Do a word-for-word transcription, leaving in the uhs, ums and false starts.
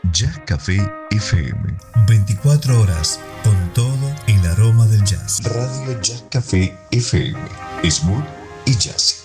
Jazz Café F M. veinticuatro horas con todo el aroma del jazz. Radio Jazz Café F M. Smooth y jazzy.